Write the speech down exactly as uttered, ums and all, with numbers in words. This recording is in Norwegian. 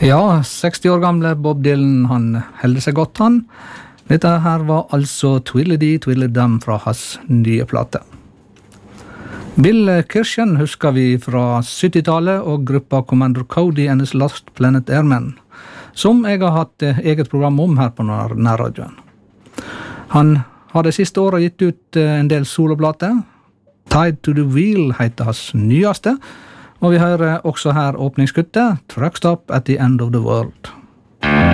Ja, seksti år gamle Bob Dylan, han helder seg godt han. Dette her var altså Twiddly-dee, Twiddly-dum fra hans nye plate. Bill Kirchen husker vi fra syttitallet og gruppa Commander Cody and his Lost Planet Airmen, som jeg har hatt eget program om her på nærradioen. Han har det siste året gitt ut en del soloplater. Tied to the Wheel heter hans nyeste, og vi hører også her åpningsskuttet Truck Stop at the End of the World.